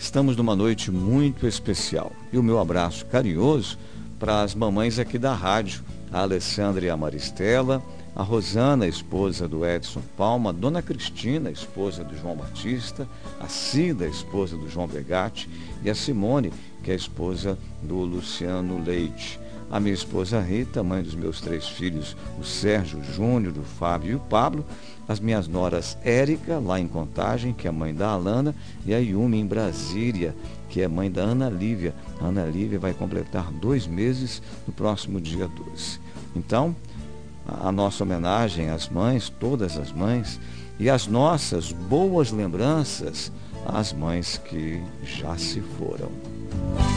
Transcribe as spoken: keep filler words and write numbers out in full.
estamos numa noite muito especial. E o meu abraço carinhoso para as mamães aqui da rádio, a Alessandra e a Maristela, a Rosana, esposa do Edson Palma, a Dona Cristina, esposa do João Batista, a Cida, esposa do João Begatti, e a Simone, que é a esposa do Luciano Leite. A minha esposa Rita, mãe dos meus três filhos, o Sérgio, o Júnior, o Fábio e o Pablo. As minhas noras Érica, lá em Contagem, que é mãe da Alana, e a Yumi, em Brasília, que é mãe da Ana Lívia. A Ana Lívia vai completar dois meses no próximo dia doze. Então, a nossa homenagem às mães, todas as mães, e as nossas boas lembranças às mães que já se foram.